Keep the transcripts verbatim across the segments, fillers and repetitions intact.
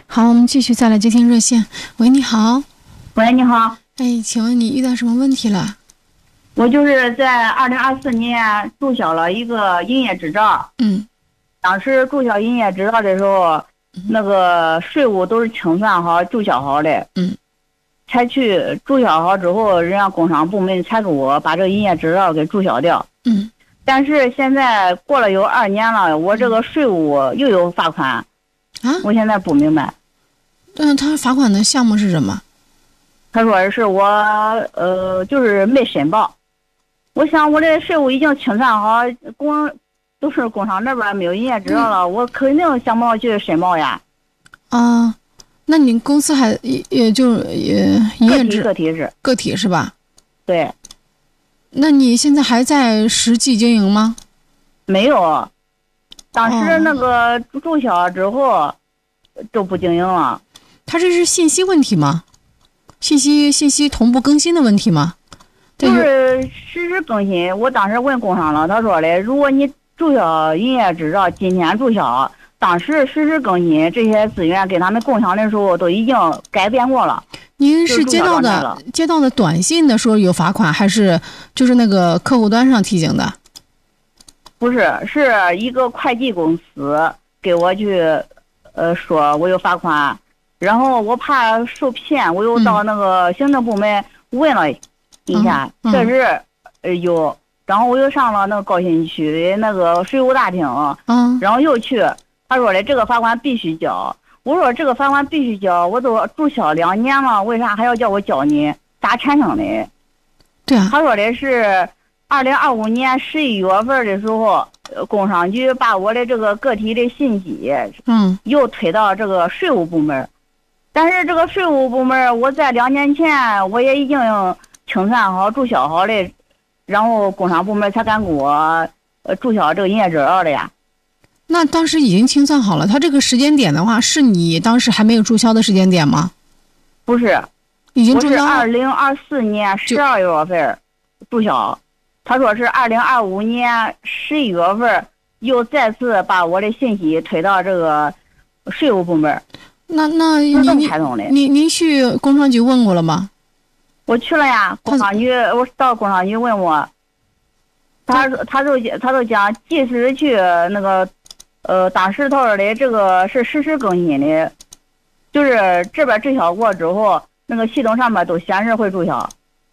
好，我们继续再来接听热线。喂，你好。 喂，你好。 哎，请问你遇到什么问题了？ 我就是在二零二四年注销了一个营业执照。 嗯。 当时注销营业执照的时候，嗯、那个税务都是清算好、注销好的。 嗯。 才去注销好之后，人家工商部门才给我把这个营业执照给注销掉。 嗯。 但是现在过了有二年了，我这个税务又有罚款。 啊？ 我现在不明白。 嗯，他罚款的项目是什么？ 他说是我呃，就是没申报。我想我这税务已经清算好，工都是工商那边没有营业执照了，嗯、我肯定想不到去申报呀。 啊，那你公司还也也就也营业执个体是个体是吧？ 对。 那你现在还在实际经营吗？ 没有，当时那个注销之后就不经营了。 他这是信息问题吗？信息信息同步更新的问题吗？ 就是实时更新。我当时问工商了，他说的，如果你注销营业执照，今天注销，当时实时更新这些资源给他们共享的时候都已经改变过了。 您是接到的接到的短信的说有罚款，还是就是那个客户端上提醒的？ 不是，是一个会计公司给我去呃说我有罚款，然后我怕受骗，我又到那个行政部门问了一下， 嗯、 确实呃有，然后我又上了那个高新区的那个税务大厅， 嗯， 然后又去，他说的这个罚款必须交。我说这个罚款必须交，我都注销两年了，为啥还要叫我交呢？咋产生的？ 对啊。 他说的是二零二五年十一月份的时候，工商局把我的这个个体的信息， 嗯， 又推到这个税务部门，但是这个税务部门，我在两年前我也已经清算好、注销好的，然后工商部门才敢给我呃注销这个营业执照的呀。 那当时已经清算好了，他这个时间点的话，是你当时还没有注销的时间点吗？ 不是， 已经注销。 我是二零二四年十二月份注销，他说是二零二五年十一月份又再次把我的信息推到这个税务部门。 那那您您您去工商局问过了吗？ 我去了呀，工商局我到工商局问我，他他就他就讲即使去那个。呃，当时他说的这个是实时更新的，就是这边注销过之后，那个系统上面都显示会注销。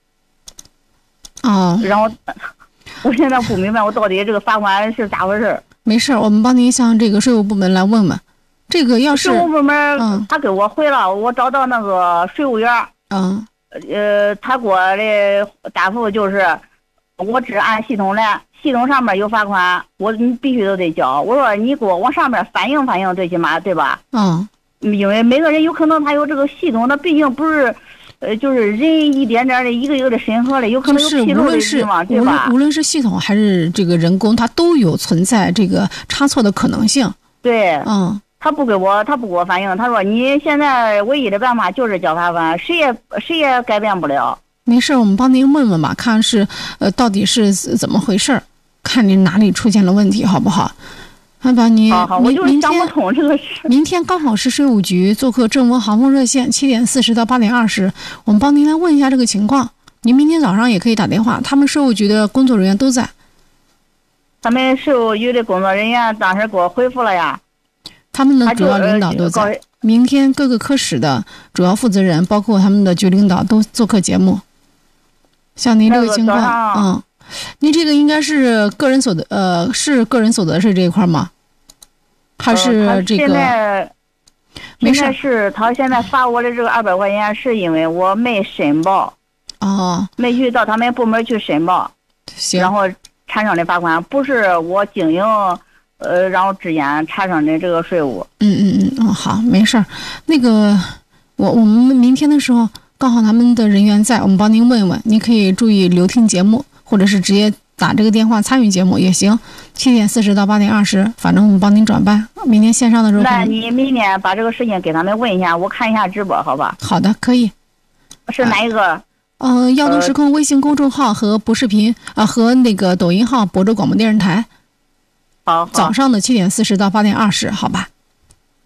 哦。 然后，我现在不明白我到底这个罚款是咋回事。 没事，我们帮您向这个税务部门来问问。这个要是税务部门， 嗯， 他给我回了，我找到那个税务员， 嗯， 呃，他给我的答复就是，我只按系统来。系统上面有罚款，我你必须都得交。我说你给我往上面反映反映，最起码对吧？ 嗯。 因为每个人有可能他有这个系统，那毕竟不是，呃，就是人一点点的一个一个的审核的，有可能有纰漏的地方，对吧？ 无论是系统还是这个人工，它都有存在这个差错的可能性。 对。 嗯。 他不给我，他不给我反映，他说你现在唯一的办法就是交罚款，谁也谁也改变不了。 没事，我们帮您问问吧，看是呃到底是怎么回事，看您哪里出现了问题，好不好？好吧，你好好，我就是想不通这个事。 明天刚好是税务局做客正温航空热线，七点四十到八点二十，我们帮您来问一下这个情况。您明天早上也可以打电话，他们税务局的工作人员都在。 他们税务局的工作人员当时给我回复了呀。 他们的主要领导都在。明天各个科室的主要负责人，包括他们的局领导都做客节目。像您这个情况，那个、嗯，您这个应该是个人所得，呃，是个人所得税这一块吗？还是这个？ 呃、 没事， 现在是他现在罚我的这个二百块钱，是因为我没申报， 哦， 没去到他们部门去申报， 行， 然后产生的罚款，不是我经营，呃，然后之间产生的这个税务。 嗯嗯嗯，哦，好，没事儿，那个，我我们明天的时候。刚好他们的人员在，我们帮您问一问，您可以注意留听节目，或者是直接打这个电话参与节目也行。七点四十到八点二十，反正我们帮您转办。明天线上的时候， 那你明天把这个事情给他们问一下，我看一下直播，好吧？ 好的，可以。 是哪一个？ 嗯、呃，耀东时空微信公众号和博视频啊、呃，和那个抖音号亳州广播电视台。 好。 早上的七点四十到八点二十，好吧？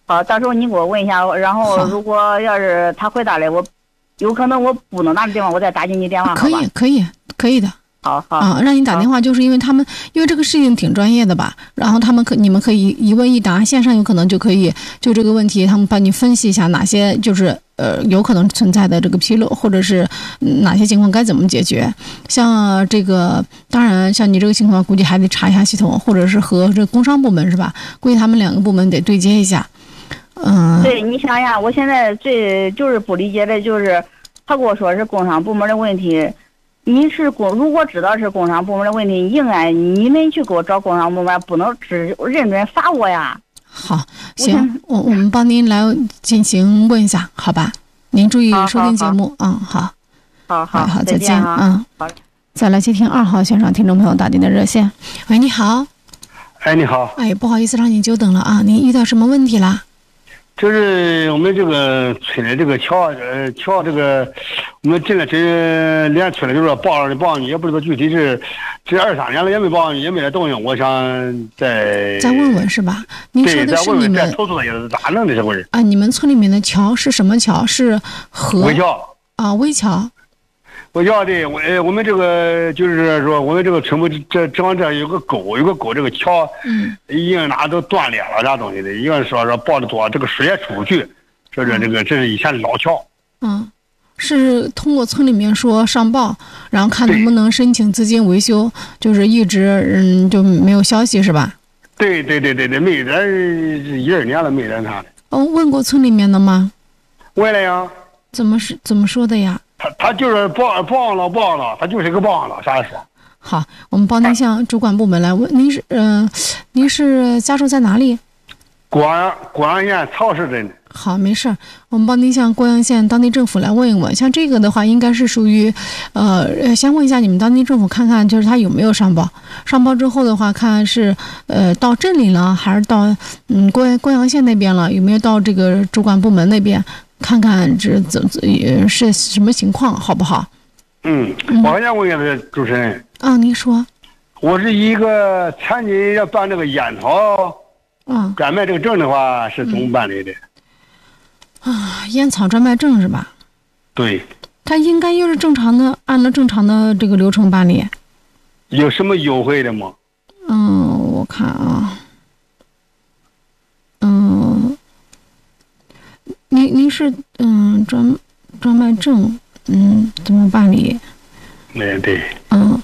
好，到时候你给我问一下，然后如果要是他回答了，我有可能我不能拿的地方，我再打进你电话， 可以，可以，可以的。 好好啊，让你打电话，就是因为他们，因为这个事情挺专业的吧，然后他们可你们可以一问一答，线上有可能就可以就这个问题，他们帮你分析一下哪些就是呃有可能存在的这个纰漏，或者是哪些情况该怎么解决。像这个，当然像你这个情况，估计还得查一下系统，或者是和这工商部门是吧？估计他们两个部门得对接一下。嗯， 对，你想想，我现在最就是不理解的就是，他跟我说是工商部门的问题。你是工，如果知道是工商部门的问题，应该你们去给我找工商部门，不能只认准罚我呀。 好，行，我我们帮您来进行问一下，好吧？您注意收听节目，嗯，好， 好好好， 再见，嗯， 好。 再来接听二号线上听众朋友打进的热线，喂，你好。 哎，你好。 哎，不好意思让您久等了啊，您遇到什么问题啦？ 就是我们这个村的这个桥，呃，桥这个，我们进了这连村了，就是说报了报你，也不知道具体是，这二三年了也没报，也没来动静。我想再再问问是吧？您说的是你们再投诉也是咋弄的这回事？ 啊，你们村里面的桥是什么桥？是河？ 围桥啊，围桥。 围桥对，我我们这个就是说，我们这个村部这这往这有个沟，有个沟，这个桥， 嗯， 一个哪都断裂了，啥东西的。一个说说报的多，这个水也出不去，说这这个这是以前的老桥。 嗯，是通过村里面说上报，然后看能不能申请资金维修，就是一直嗯就没有消息是吧？ 对对对对对，没人一二年了没人啥的。 哦，问过村里面的吗？ 问了呀。 怎么是怎么说的呀？ 他他就是报报了报了，他就是个报了，啥也说。 好，我们帮您向主管部门来问，您是呃，您是家住在哪里？ 郭阳郭阳县曹市镇。 好，没事儿，我们帮您向郭阳县当地政府来问一问。像这个的话，应该是属于，呃，先问一下你们当地政府，看看就是他有没有上报。上报之后的话，看是呃到镇里了，还是到嗯郭郭阳县那边了，有没有到这个主管部门那边？看看这怎怎是什么情况，好不好？ 嗯，我还想问一下主持人。 啊，您说。 我是一个残疾要办这个烟草， 嗯， 专卖这个证的话是怎么办理的？ 嗯、啊，烟草专卖证是吧？ 对。 他应该又是正常的，按照正常的这个流程办理。 有什么优惠的吗？ 嗯，我看啊，嗯。您您是嗯专专卖证嗯怎么办理？ 对对。 嗯，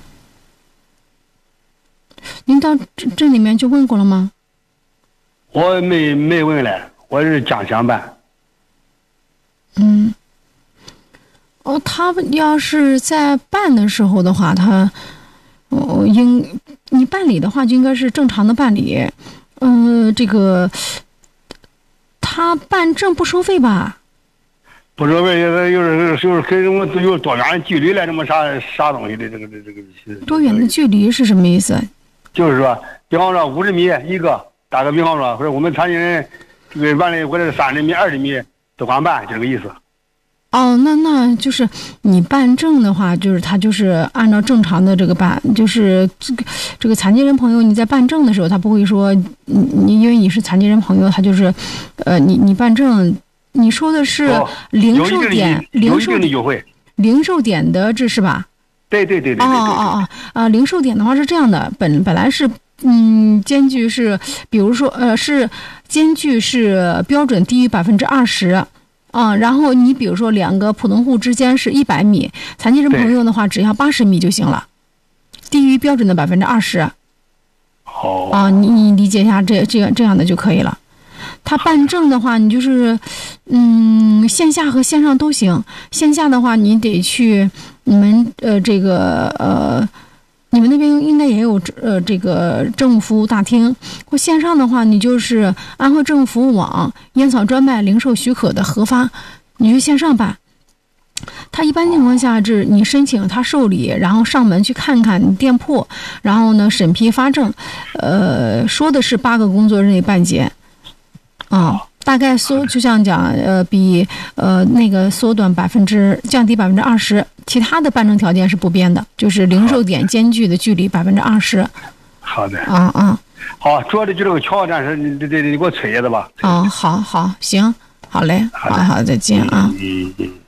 您到这这里面就问过了吗？ 我没没问来，我是将想办。 嗯。哦，他要是在办的时候的话，他哦应你办理的话就应该是正常的办理，嗯、呃，这个。他办证不收费吧？ 不收费，又是就是跟什么有多远的距离来，这么啥啥东西的这个这个这个。 多远的距离是什么意思？ 就是说，比方说五十米一个，打个比方说，或者我们残疾人这个完了，或者是三十米、二十米都管办，就这个意思。 哦，那那就是你办证的话，就是他就是按照正常的这个办，就是这个这个残疾人朋友你在办证的时候，他不会说你你因为你是残疾人朋友，他就是，呃，你你办证，你说的是零售点， 哦、 零售的优惠， 零售点的这是吧？ 对对对对对。 哦哦哦啊！零售点的话是这样的，本本来是嗯，间距是，比如说呃是间距是标准低于百分之二十。啊、嗯，然后你比如说两个普通户之间是一百米，残疾人朋友的话只要八十米就行了，低于标准的百分之二十。 哦。 啊，你你理解一下这这样这样的就可以了。他办证的话，你就是，嗯，线下和线上都行。线下的话，你得去你们呃这个呃。你们那边应该也有呃这个政务服务大厅，或线上的话，你就是安徽政务服务网烟草专卖零售许可的核发，你去线上办。他一般情况下是你申请他受理，然后上门去看看你店铺，然后呢审批发证，呃，说的是八个工作日内办结，啊。大概缩就像讲，呃，比呃那个缩短百分之降低百分之二十，其他的办证条件是不变的，就是零售点间距的距离百分之二十。 好的。 啊啊。 好，主要的就这个桥暂时你得得你给我催一下子吧。 哦，好好行，好嘞，好好再见啊。 嗯嗯。